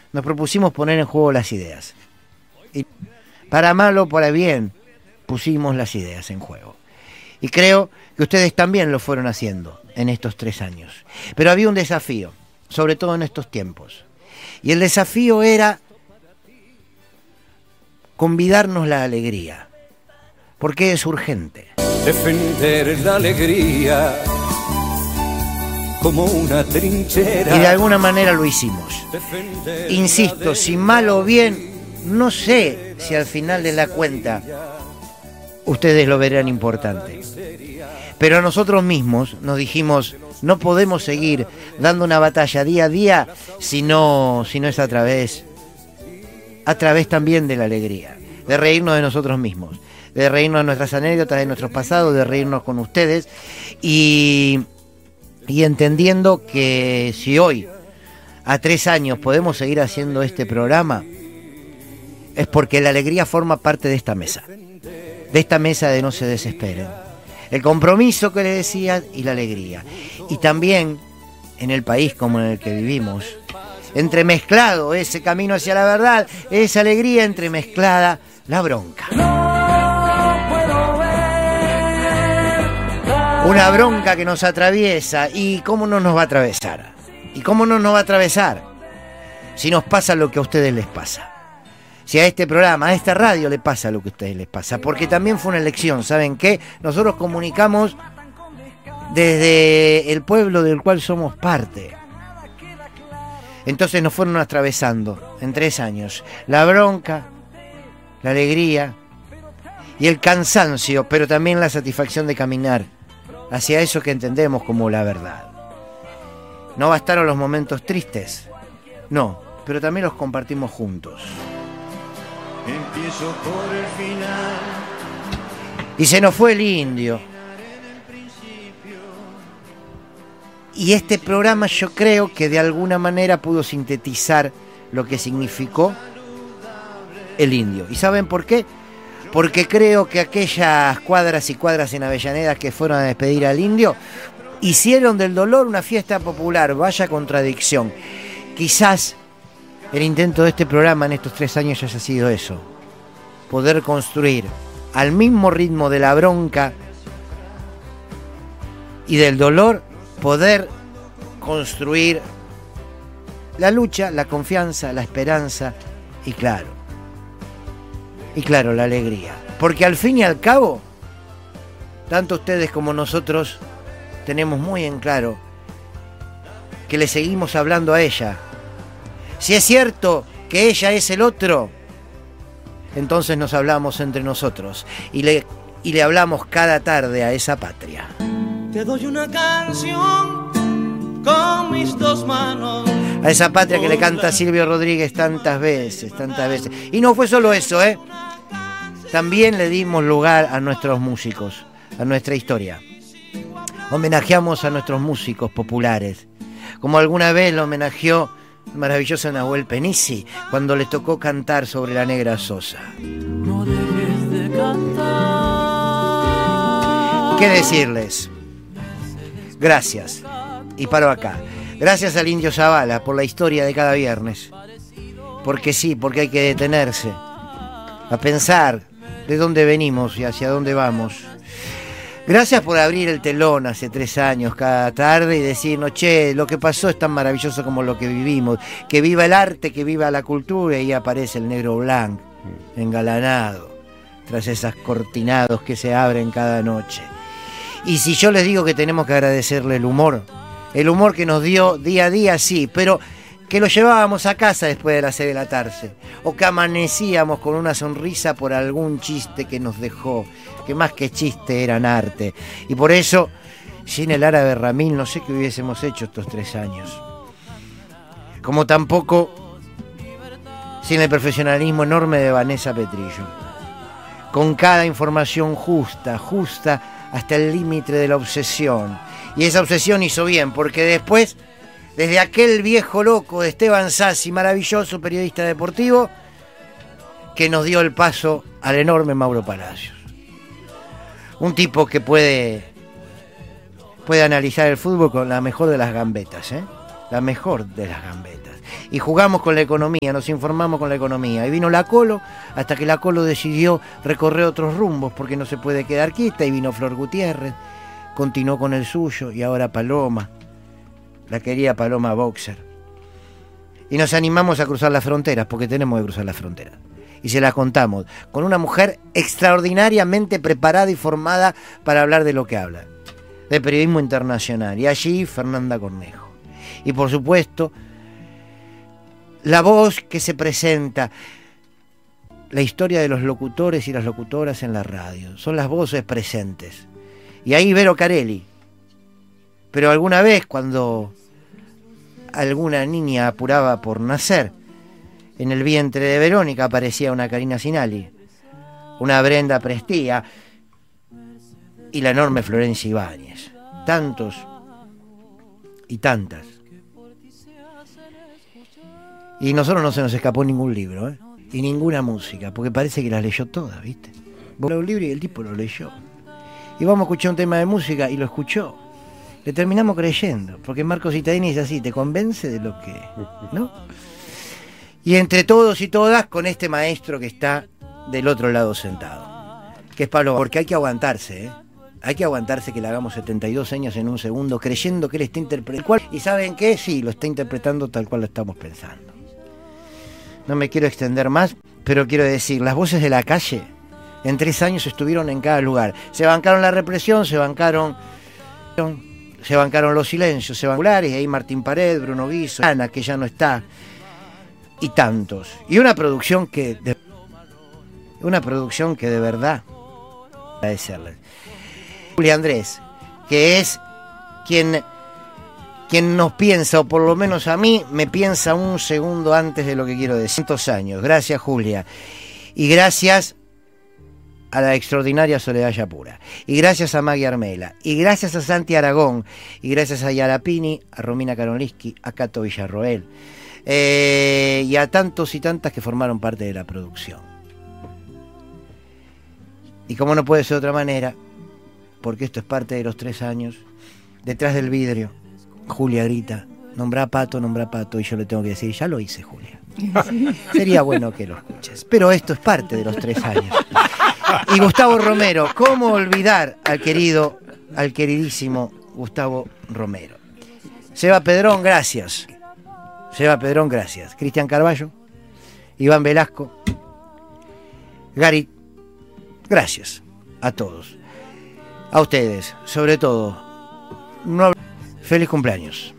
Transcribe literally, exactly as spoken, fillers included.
nos propusimos poner en juego las ideas. Y para mal o para bien, pusimos las ideas en juego. Y creo que ustedes también lo fueron haciendo en estos tres años. Pero había un desafío, sobre todo en estos tiempos. Y el desafío era convidarnos la alegría, porque es urgente. Defender la alegría como una trinchera. Y de alguna manera lo hicimos. Insisto, si mal o bien, no sé si al final de la cuenta ustedes lo verán importante. Pero nosotros mismos nos dijimos, no podemos seguir dando una batalla día a día si no, si no es a través, a través también de la alegría, de reírnos de nosotros mismos, de reírnos de nuestras anécdotas, de nuestros pasados, de reírnos con ustedes y, y entendiendo que si hoy, a tres años, podemos seguir haciendo este programa, es porque la alegría forma parte de esta mesa, de esta mesa de No se desesperen. El compromiso que les decía y la alegría. Y también en el país como en el que vivimos, entremezclado ese camino hacia la verdad, esa alegría entremezclada, la bronca. Una bronca que nos atraviesa. ¿Y cómo no nos va a atravesar? ¿Y cómo no nos va a atravesar? Si nos pasa lo que a ustedes les pasa. Si a este programa, a esta radio le pasa lo que a ustedes les pasa. Porque también fue una elección, ¿saben qué? Nosotros comunicamos desde el pueblo del cual somos parte. Entonces nos fueron atravesando en tres años. La bronca, la alegría y el cansancio, pero también la satisfacción de caminar hacia eso que entendemos como la verdad. ¿No bastaron los momentos tristes? No, pero también los compartimos juntos. Empiezo por el final. Y se nos fue el indio. Y este programa yo creo que de alguna manera pudo sintetizar lo que significó el indio. ¿Y saben por qué? Porque creo que aquellas cuadras y cuadras en Avellaneda que fueron a despedir al indio hicieron del dolor una fiesta popular. Vaya contradicción. Quizás el intento de este programa en estos tres años haya sido eso. Poder construir al mismo ritmo de la bronca y del dolor, poder construir la lucha, la confianza, la esperanza y claro, y claro, la alegría. Porque al fin y al cabo, tanto ustedes como nosotros tenemos muy en claro que le seguimos hablando a ella. Si es cierto que ella es el otro, entonces nos hablamos entre nosotros y le, y le hablamos cada tarde a esa patria. Te doy una canción con mis dos manos. A esa patria que le canta Silvio Rodríguez tantas veces, tantas veces. Y no fue solo eso, ¿eh? También le dimos lugar a nuestros músicos, a nuestra historia. Homenajeamos a nuestros músicos populares, como alguna vez lo homenajeó el maravilloso Nahuel Penisi cuando le tocó cantar sobre la Negra Sosa. No dejes de cantar. ¿Qué decirles? Gracias. Y paro acá. Gracias al Indio Zavala por la historia de cada viernes. Porque sí, porque hay que detenerse a pensar de dónde venimos y hacia dónde vamos. Gracias por abrir el telón hace tres años cada tarde y decirnos, che, lo que pasó es tan maravilloso como lo que vivimos. Que viva el arte, que viva la cultura. Y ahí aparece el negro blanco, engalanado, tras esas cortinados que se abren cada noche. Y si yo les digo que tenemos que agradecerle el humor, el humor que nos dio día a día, sí, pero que lo llevábamos a casa después de las seis de la tarde, o que amanecíamos con una sonrisa por algún chiste que nos dejó, que más que chiste eran arte. Y por eso, sin el árabe Ramil, no sé qué hubiésemos hecho estos tres años. Como tampoco sin el profesionalismo enorme de Vanessa Petrillo. Con cada información justa, justa hasta el límite de la obsesión. Y esa obsesión hizo bien, porque después, desde aquel viejo loco de Esteban Sassi, maravilloso periodista deportivo, que nos dio el paso al enorme Mauro Palacios. Un tipo que puede, puede analizar el fútbol con la mejor de las gambetas, ¿eh? La mejor de las gambetas. y jugamos con la economía, nos informamos con la economía. Y vino la Colo, hasta que la Colo decidió recorrer otros rumbos, porque no se puede quedar quieta, y vino Flor Gutiérrez, continuó con el suyo, y ahora Paloma, la querida Paloma Boxer. Y nos animamos a cruzar las fronteras, porque tenemos que cruzar las fronteras. Y se las contamos, con una mujer extraordinariamente preparada y formada para hablar de lo que habla, de periodismo internacional. Y allí Fernanda Cornejo. Y por supuesto, la voz que se presenta, la historia de los locutores y las locutoras en la radio. Son las voces presentes. Y ahí Vero Carelli. Pero alguna vez cuando alguna niña apuraba por nacer, en el vientre de Verónica aparecía una Karina Sinali, una Brenda Prestía y la enorme Florencia Ibáñez. Tantos y tantas. Y nosotros no se nos escapó ningún libro, ¿eh? Y ninguna música, porque parece que las leyó todas, ¿viste? Vos lees un libro y el tipo lo leyó. Y vamos a escuchar un tema de música y lo escuchó. Le terminamos creyendo, porque Marco Cittadini es así, te convence de lo que, ¿no? Y entre todos y todas, con este maestro que está del otro lado sentado, que es Pablo, porque hay que aguantarse, ¿eh? Hay que aguantarse que le hagamos setenta y dos años en un segundo, creyendo que él está interpretando. ¿Y saben qué? Sí, lo está interpretando tal cual lo estamos pensando. No me quiero extender más, pero quiero decir, las voces de la calle, en tres años estuvieron en cada lugar. Se bancaron la represión, se bancaron... Se bancaron los silencios, se bancaron, y ahí Martín Pared, Bruno Guiso, Ana, que ya no está, y tantos. Y una producción que de, una producción que de verdad agradecerles. Julia Andrés, que es quien, quien nos piensa, o por lo menos a mí, me piensa un segundo antes de lo que quiero decir. Tantos años. Gracias, Julia. Y gracias a la extraordinaria Soledad Yapura, y gracias a Maggie Armela, y gracias a Santi Aragón, y gracias a Yara Pini, a Romina Karolinsky, a Cato Villarroel, eh, y a tantos y tantas que formaron parte de la producción. Y como no puede ser de otra manera, porque esto es parte de los tres años, detrás del vidrio, Julia grita, nombra a Pato, nombra a Pato, y yo le tengo que decir, ya lo hice, Julia. Sería bueno que lo escuches, pero esto es parte de los tres años. Y Gustavo Romero, ¿cómo olvidar al querido, al queridísimo Gustavo Romero? Seba Pedrón, gracias. Seba Pedrón, gracias. Cristian Carballo, Iván Velasco, Gary, gracias a todos. A ustedes, sobre todo, no... feliz cumpleaños.